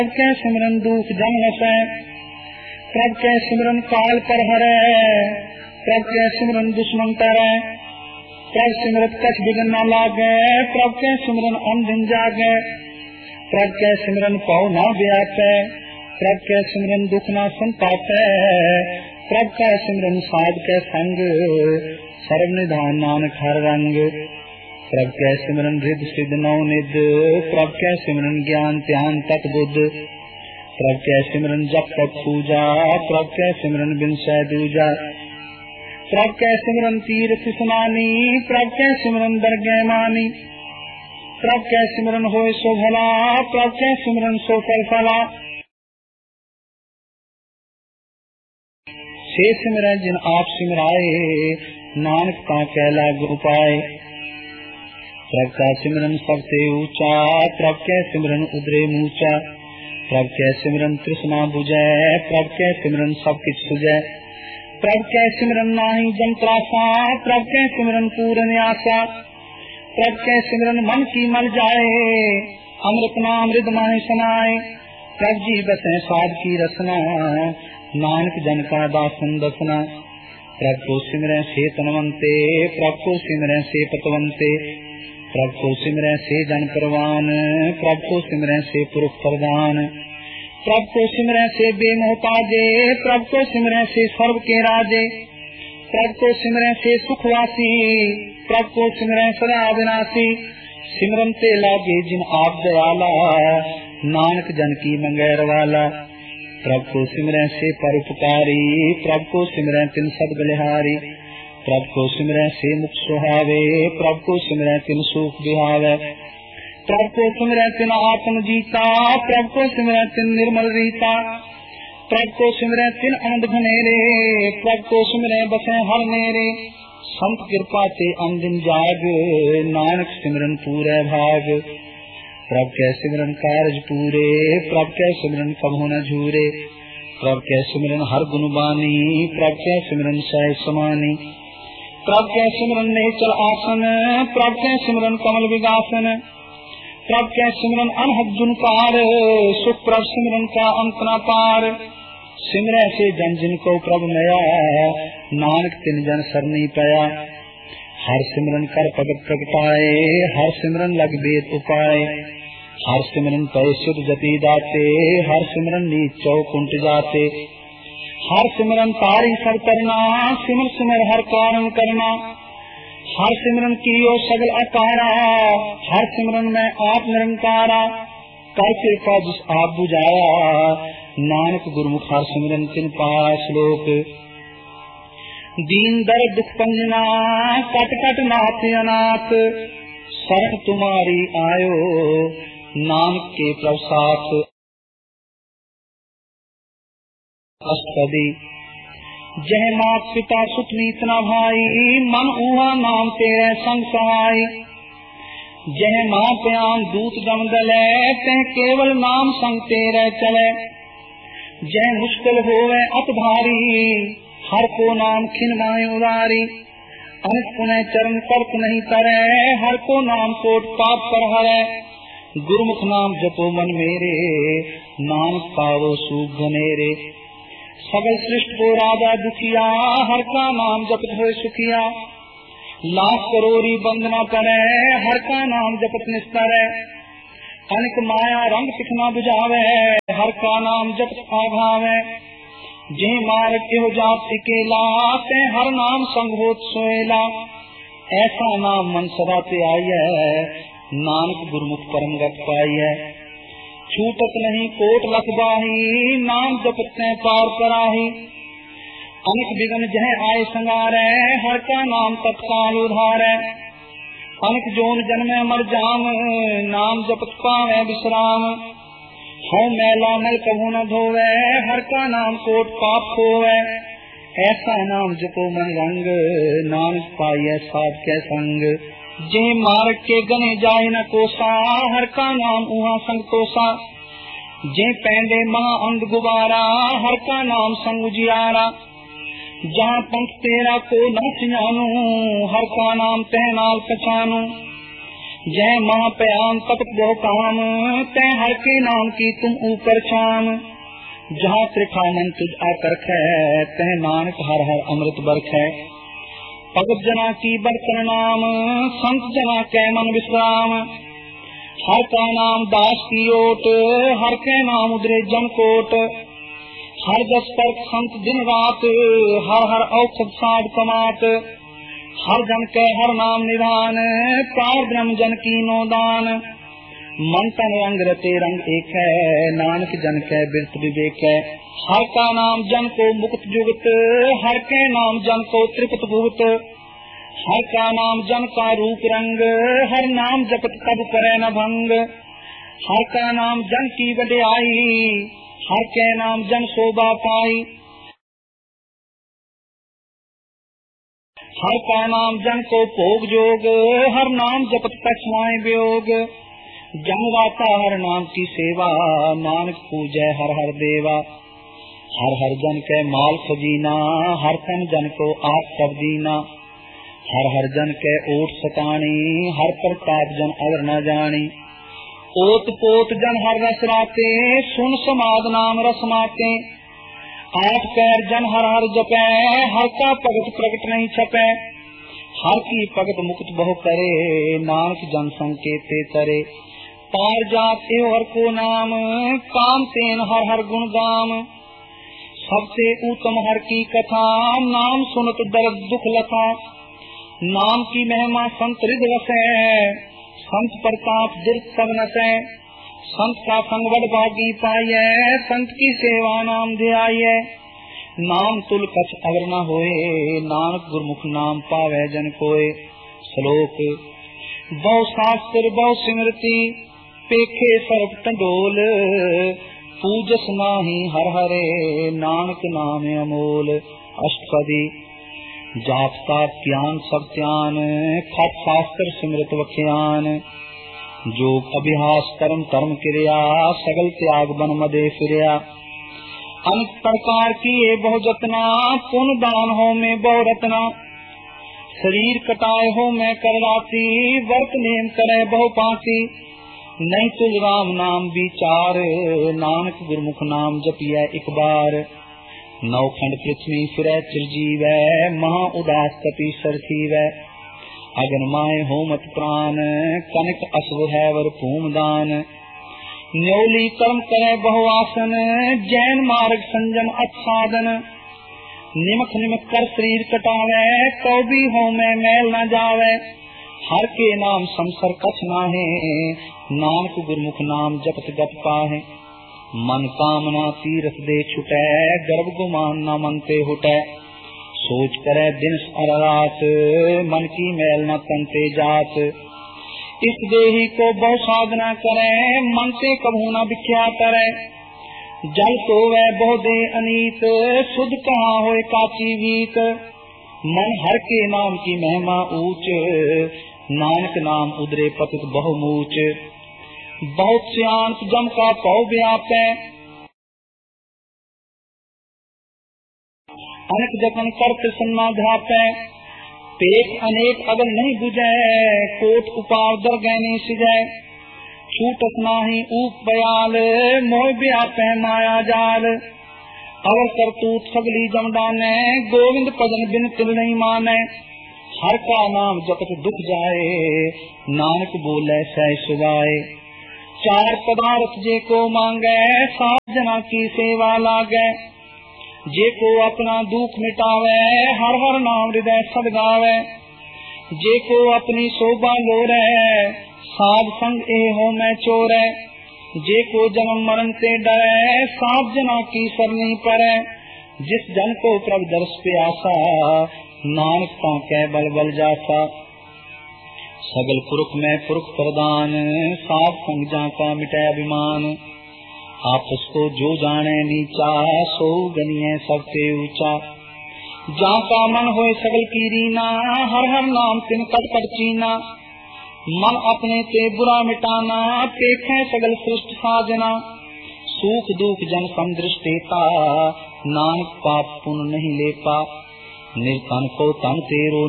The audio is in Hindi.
के सिमरन दुख जम नसै, प्रभ के सिमरन काल पर हरै, प्रभ के सिमरन दुश्मन टरै, प्रभ सिमरत कछ बिघन न लागै, प्रभ के सिमरन अनदिन जागै, प्रभ के सिमरन पौ न व्यापै, प्रभ के सिमरन दुख न संतापै, प्रभ का सिमरन साध के संग, सर्व निधान नानक हर रंग, प्रभ के सिमरन रिद सिद्ध नौ निध, प्रभ के सिमरन ज्ञान ध्यान तक बुद्ध, प्रभ के सिमरन जप तक पूजा, प्रभ के सिमरन बिन सह दूजा, प्रभ के सिमरन तीर्थ स्नानी, प्रभ के सिमरन दरगह मानी, प्रभ के सिमरन होए सो भला, प्रभ के सिमरन सो फल फला, से सिमरन जिन आप सिमराए, नानक ता कहला गुरु पाए, प्रभ का सिमरन सबसे ऊंचा, प्रभ के सिमरन उदरे मूचा, प्रभ के सिमरन तृष्णा बुझै, प्रभ के सिमरन सब किछ सुझै, प्रभ के सिमरन नाही जम त्रासा, प्रभ के सिमरन पूरन आशा, प्रभ के सिमरन मन की मल जाए, अमृत नाम रिद माहि समाए, प्रभ जी बसें साध की रसना, नानक जन का दासन दसना, प्रभ को सिमरन से तनवंते, प्रभ को सिमरन से पतवंते, प्रभ को सिमरन से जन परवान, प्रभ को सिमरन से पुरुष प्रधान, प्रभ को सिमरन से बेमोहताजे, प्रभ को सिमरन से सर्व के राजे, प्रभ को सिमरन से सुखवासी, प्रभ को सिमरन सदा अविनाशी, सिमरन ते लागे जिन आप दयाला, नानक जन की मंगैर वाला, प्रभ को सिमरन से परोपकारी, प्रभ को सिमरन तिन सद बलिहारी, प्रभ को सिमरन से मुख सुहावे, प्रभ को सिमरन तिन सुख बिहावे, प्रभ को सिमरन तिन आत्म जीता, प्रभ को सिमरन तिन निर्मल रीता, प्रभ को सिमरन तिन आनंद घनेरे, प्रभ को सिमरन बसे हर मेरे, संत कृपा ते अंदिन जाग, नानक सिमरन पूरे भाग, प्रभ के सिमरन कारज पूरे, प्रभ के सिमरन कभू न झूरे, प्रभ के सिमरन हर गुण बानी, प्रभ के सिमरन सह समानी, प्रभ के सिमरन निश्चल आसन, प्रभ के सिमरन कमल विगासन, प्रभ के सिमरन अनहद जुनकार, सुख प्रभ सिमरन का अंत न पार, सिमरन से जन जिनको प्रभ नया, नानक तिन जन सरनी पया, हर सिमरन कर भगत प्रगटाए, हर सिमरन लग वेद उपाय, हर सिमरन पै सुध जति दाते, हर सिमरन नीच चौकुंट जाते, हर सिमरन तारी सब करना, सिमर सिमर हर कारण करना, हर सिमरन कियो सगल अकारा, हर सिमरन में आप निरंकारा, कर कृपा जिस आप बुझाया, नानक गुरमुख हर सिमरन तिन पाया श्लोक, दीन दर दुख पंजना, कट कट नाथ अनाथ, शरण तुम्हारी आयो, नानक के प्रसाद अष्टपदी, जय मात पिता सुत मीत न भाई, मन उहा नाम तेरे संग सहाय, जय मां प्यान दूत दम दले, तह केवल नाम संग तेरे चले, जय मुश्किल होवे अत भारी, हर को नाम खिन माय उदारी, अनित पुनः चरण पर्त नहीं तरे, हर को नाम कोट पाप पर हरे, गुरुमुख नाम जपो मन मेरे, नानक पावो सुख घनेरे, सगल सृष्ट को राजा दुखिया, हर का नाम जपत हो सुखिया, लाख करोड़ी बंदना करे, हर का नाम जपत निस्तर, अनिक माया रंग सिखना बुझावे, हर का नाम जपत आभावे, जे मार के हो जात सिकेला, ते हर नाम संग होत सोएला, ऐसा नाम मन सदा ते आई है, नानक गुरमुख परम गत पाई है, छूटत नहीं कोट लख बाही, नाम जपत से पार कराही, अनिक विघन जह आए संगारे, हर का नाम तत्काल उधारे, अनिक जोन जन्मे मर जाम, नाम जपत पावे विश्राम, हौ मैला मल कभू न धोवे, हर का नाम कोट पाप खोवे, ऐसा नाम जपो मन रंग, नानक पाइए साध के संग, जे मार्ग के गने जाए न कोसा, हर का नाम उहा संग तोसा, जे पैंडे महा अंग गुबारा, हर का नाम संग उजियारा, जहाँ पंथ तेरा को न सियानू, हर का नाम तह नाल पछानू, जय महापयान तपत बहु काम, तय हर के नाम की तुम ऊपर छाम। जहाँ त्रिखा मन तुझ आकर खे, तह नानक हर हर अमृत बरखै। भगत जना की बरतन नाम, संत जना कै मन विश्राम। हर का नाम दास की ओट, हर के नाम उदरे जन कोट। हर दस पर संत दिन रात, हर हर औषध साध कमात। हर जन के हर नाम निधान, पार ब्रह्म जन की नो दान। मन तन रंग रते रंग एक है, नानक जन के बिरत विवेक है। हर का नाम जन को मुक्त जुगत, हर के नाम जन को त्रिपत भुगत। हर का नाम जन का रूप रंग, हर नाम जपत कब करे न भंग। हर का नाम जन की वड्याई, हर के नाम जन शोभा पाई। हर का नाम जन को भोग जोग, हर नाम जपत कछुआए वियोग। जन गाता हर नाम की सेवा, नानक पूजै हर हर देवा। हर हर जन के माल खजीना, हर तन जन को आप सब दीना। हर हर जन के ओट सतानी, हर प्रताप जन अवर न जानी। ओत पोत जन हर रस राते, सुन समाद नाम रस माते। आठ पैर जन हर हर जपै, हर का भगत प्रगट नहीं छपै। हर की भगत मुक्त बहु करे, नानक जन संकेते तरे। पार जात एव हर को नाम, काम तेन हर हर गुण गाम। सबसे उत्तम हर की कथा, नाम सुनत दर्द दुख लथा। नाम की महिमा संत हृदय वसै, संत प्रताप दुर्ग सब नसै। संत का संग बड़ भागी पाइए, संत की सेवा नाम ध्याइए। नाम तुल कछ अगर न होए, नानक गुरमुख नाम पावे जन कोय। श्लोक बहु शास्त्र बहु सिमरती, पेखे सर्व टंडोल। पूजस माही हर हरे, नानक नाम अमोल। अष्टपदी जाप ताप ज्ञान सब त्यान, खट शास्त्र सिमरत वख्यान। जोग अभ्यास कर्म कर्म क्रिया, सगल त्याग बन मदे फिरिया। अनेक प्रकार की ये बहु जतना, पुण्य दान हो में बहु रत्ना। शरीर कटाए हो में करवाती, वर्त नेम करे बहु पाती। नहीं तुझ राम नाम विचार, नानक गुरमुख नाम जपिया एक बार। नौखंड पृथ्वी फिरै चिरजीवै, महा उदास तपी सरथीवै। अगन माए होमत प्राण, कनक अश्व है वर भूमदान। न्योली कर्म करे बहुआसन, जैन मार्ग संजम अत्साधन। निमक निमक कर शरीर कटावे, तो भी हो में मैल न जावे। हर के नाम संसर कछ नाहे, नानक गुरमुख नाम जपत गत पाहे। मन कामना तीरथ दे छुटै, गर्भ गुमान न मन ते हुटै। सोच करे दिन रात, मन की मैल न तन ते जात। इस देही को बहु साधना करे, मन से कभू न बिख्या करे। जल तो वह बहु दे अनीत, शुद्ध कहाँ होए काची वीत। मन हर के नाम की महिमा ऊंच, नानक नाम उदरे पतित बहु मूच। बहुत सियांत जम का पौ व्यापै, अनेक जतन कर प्रसन्ना ध्यापै। पेट अनेक अगल नहीं बुझै, कोट उपार दर गहने सिजै। छूटत नाही ऊप बयाल, मोह व्यापै माया जाल। अवर करतूत सगली जमदाने, गोविंद भजन बिन तिल नहीं माने। हर का नाम जपत दुख जाए, नानक बोले सह सुभाए। चार पदार्थ जे को मांगे, सात जना की सेवा लागे। जे को अपना दुख मिटावे, हर हर नाम हृदय सदगावे। जे को अपनी शोभा लोरे, साध संग ए हो मैं चोरे। जे को जन्म मरण से डरे, सात जना की सरनी परे। जिस जन को प्रभ दर्श प्यासा, नानक पाके बल बल जासा। सगल पुरख में पुरख प्रदान, साध संग जा का मिटे अभिमान। आपस को जो जाने नीचा, सो गनिए सबसे ऊंचा। जहाँ का मन होए सगल की रीना, हर हर नाम तिन कट कट चीना। मन अपने से बुरा मिटाना, पेखे सगल सृष्ट साजना। सुख दुख जन समदृष्टेता, नानक पाप पुण्य नहीं लेता। निर्धन को तन तेरो